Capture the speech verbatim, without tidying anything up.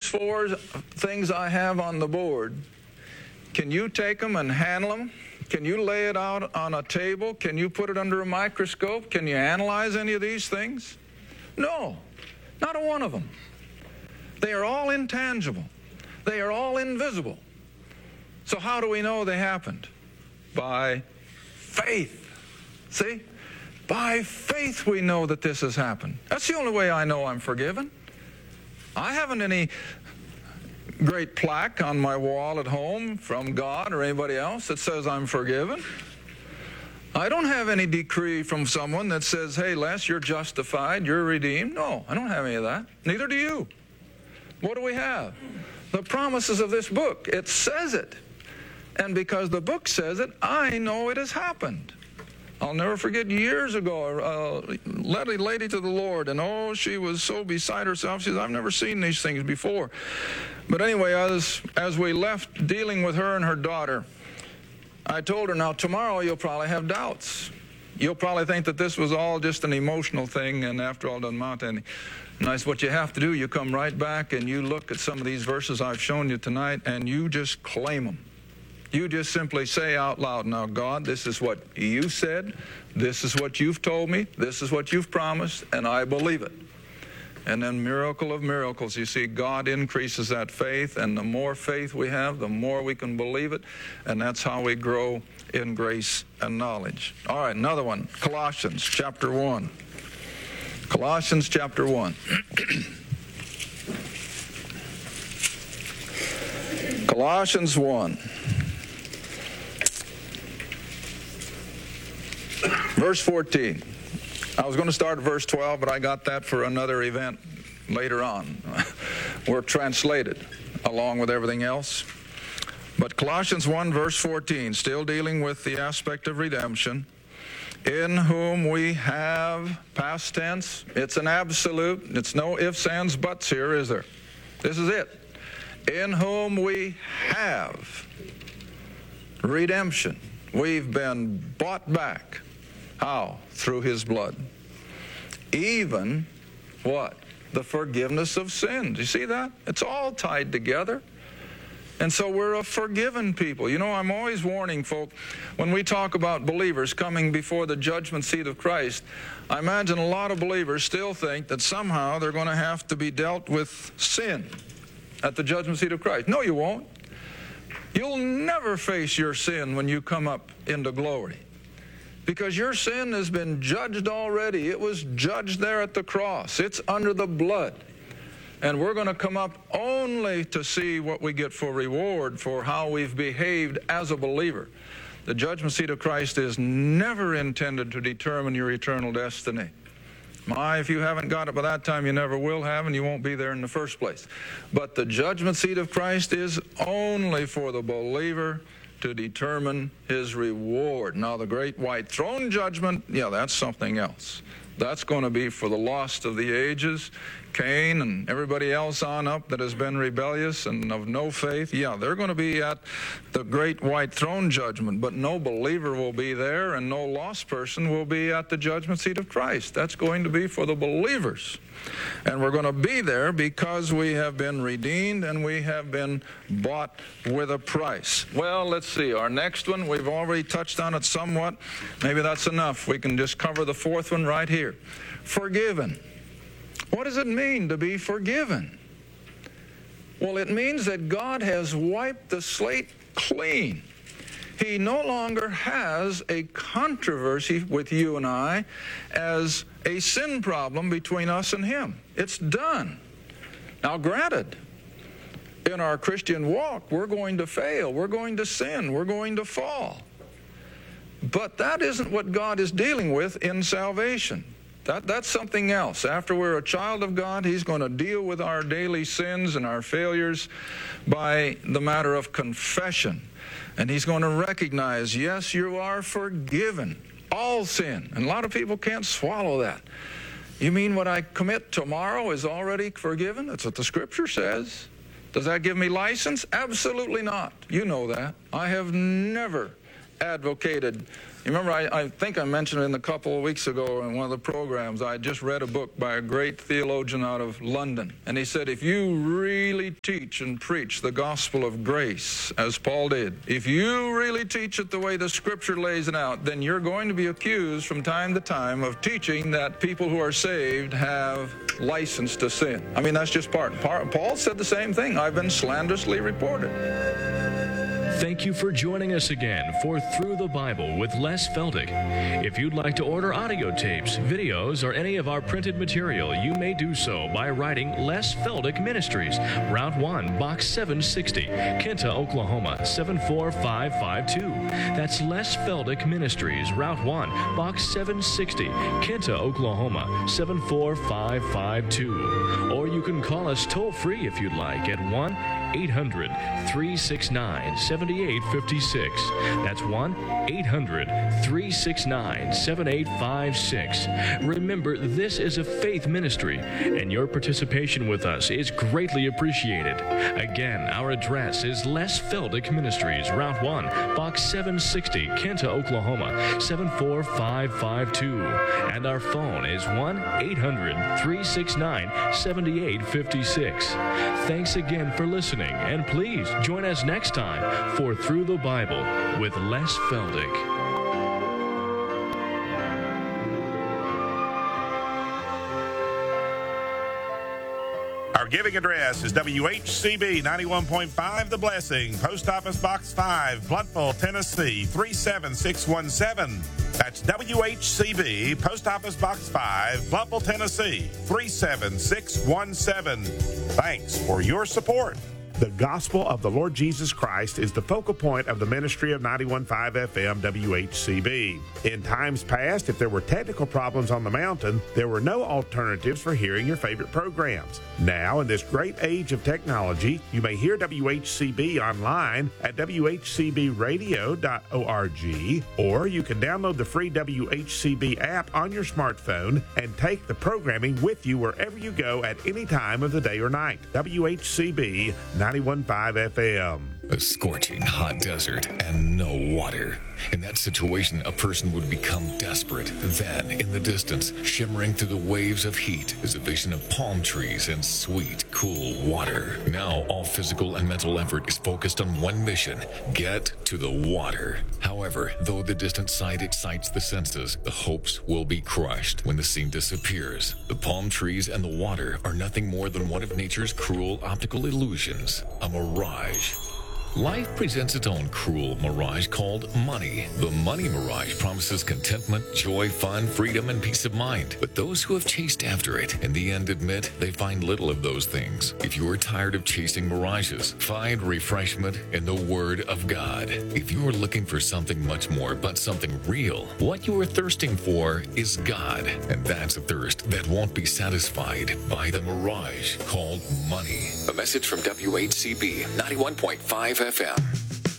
four things I have on the board, can you take them and handle them? Can you lay it out on a table? Can you put it under a microscope? Can you analyze any of these things? No, not a one of them. They are all intangible. They are all invisible. So how do we know they happened? By faith. See? By faith we know that this has happened. That's the only way I know I'm forgiven. I haven't any great plaque on my wall at home from God or anybody else that says I'm forgiven. I don't have any decree from someone that says, hey, Les, you're justified, you're redeemed. No, I don't have any of that. Neither do you. What do we have? The promises of this book. It says it. And because the book says it, I know it has happened. I'll never forget years ago, a lady, lady to the Lord, and oh, she was so beside herself. She said, I've never seen these things before. But anyway, as, as we left dealing with her and her daughter, I told her, now tomorrow you'll probably have doubts. You'll probably think that this was all just an emotional thing, and after all, it doesn't amount to anything. And I said, what you have to do, you come right back and you look at some of these verses I've shown you tonight, and you just claim them. You just simply say out loud, now, God, this is what you said, this is what you've told me, this is what you've promised, and I believe it. And then, miracle of miracles, you see, God increases that faith, and the more faith we have, the more we can believe it, and that's how we grow in grace and knowledge. All right, another one, Colossians chapter one. Colossians chapter one. Colossians one. Verse fourteen. I was going to start at verse twelve, but I got that for another event later on. We're translated along with everything else. But Colossians one, verse fourteen, still dealing with the aspect of redemption, in whom we have, past tense, it's an absolute, it's no ifs, ands, buts here, is there? This is it. In whom we have redemption. We've been bought back. How? Through his blood. Even, what? The forgiveness of sins. You see that? It's all tied together. And so we're a forgiven people. You know, I'm always warning folk, when we talk about believers coming before the judgment seat of Christ, I imagine a lot of believers still think that somehow they're going to have to be dealt with sin at the judgment seat of Christ. No, you won't. You'll never face your sin when you come up into glory, because your sin has been judged already. It was judged there at the cross. It's under the blood. And we're going to come up only to see what we get for reward for how we've behaved as a believer. The judgment seat of Christ is never intended to determine your eternal destiny. My, if you haven't got it by that time, you never will have, and you won't be there in the first place. But the judgment seat of Christ is only for the believer to determine his reward. Now, the great white throne judgment, yeah, that's something else. That's going to be for the lost of the ages, Cain and everybody else on up that has been rebellious and of no faith. Yeah, they're going to be at the great white throne judgment, but no believer will be there, and no lost person will be at the judgment seat of Christ. That's going to be for the believers. And we're going to be there because we have been redeemed and we have been bought with a price. Well, let's see. Our next one, we've already touched on it somewhat. Maybe that's enough. We can just cover the fourth one right here. Forgiven. What does it mean to be forgiven? Well, it means that God has wiped the slate clean. He no longer has a controversy with you and I as a sin problem between us and him. It's done. Now, granted, in our Christian walk, we're going to fail. We're going to sin. We're going to fall. But that isn't what God is dealing with in salvation. That, that's something else. After we're a child of God, he's going to deal with our daily sins and our failures by the matter of confession. And he's going to recognize, yes, you are forgiven. All sin. And a lot of people can't swallow that. You mean what I commit tomorrow is already forgiven? That's what the Scripture says. Does that give me license? Absolutely not. You know that. I have never advocated You remember, I, I think I mentioned it a couple of weeks ago in one of the programs. I just read a book by a great theologian out of London. And he said, if you really teach and preach the gospel of grace, as Paul did, if you really teach it the way the Scripture lays it out, then you're going to be accused from time to time of teaching that people who are saved have license to sin. I mean, that's just part. Paul said the same thing. I've been slanderously reported. Thank you for joining us again for Through the Bible with Les Feldick. If you'd like to order audio tapes, videos, or any of our printed material, you may do so by writing Les Feldick Ministries, Route one, Box seven sixty, Kinta, Oklahoma, seven four five five two. That's Les Feldick Ministries, Route one, Box seven sixty, Kinta, Oklahoma, seven four five five two. Or you can call us toll-free if you'd like at one eight hundred, three six nine, seven eight five six. That's one eight hundred, three six nine, seven eight five six. Remember, this is a faith ministry, and your participation with us is greatly appreciated. Again, our address is Les Feldick Ministries, Route one, Box seven sixty, Kinta, Oklahoma, seven four five five two. And our phone is one eight hundred, three six nine, seven eight five six. Thanks again for listening. And please join us next time for Through the Bible with Les Feldick. Our giving address is W H C B ninety-one point five The Blessing, Post Office Box five, Blountville, Tennessee three seven six one seven. That's W H C B, Post Office Box five, Blountville, Tennessee three seven six one seven. Thanks for your support. The gospel of the Lord Jesus Christ is the focal point of the ministry of ninety-one point five F M W H C B. In times past, if there were technical problems on the mountain, there were no alternatives for hearing your favorite programs. Now, in this great age of technology, you may hear W H C B online at w h c b radio dot org, or you can download the free W H C B app on your smartphone and take the programming with you wherever you go at any time of the day or night. W H C B ninety-one point five F M. A scorching hot desert and no water. In that situation, a person would become desperate. Then, in the distance, shimmering through the waves of heat, is a vision of palm trees and sweet, cool water. Now, all physical and mental effort is focused on one mission: get to the water. However, though the distant sight excites the senses, the hopes will be crushed when the scene disappears. The palm trees and the water are nothing more than one of nature's cruel optical illusions, a mirage. Life presents its own cruel mirage called money. The money mirage promises contentment, joy, fun, freedom, and peace of mind. But those who have chased after it, in the end admit they find little of those things. If you are tired of chasing mirages, find refreshment in the Word of God. If you are looking for something much more, but something real, what you are thirsting for is God. And that's a thirst that won't be satisfied by the mirage called money. A message from W H C B ninety-one point five F M.